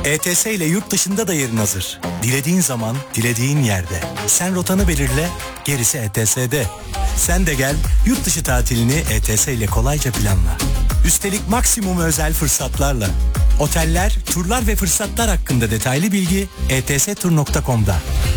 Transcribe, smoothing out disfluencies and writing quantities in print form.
ETS ile yurt dışında da yerin hazır. Dilediğin zaman, dilediğin yerde. Sen rotanı belirle, gerisi ETS'de. Sen de gel, yurt dışı tatilini ETS ile kolayca planla. Üstelik maksimum özel fırsatlarla. Oteller, turlar ve fırsatlar hakkında detaylı bilgi etstur.com'da.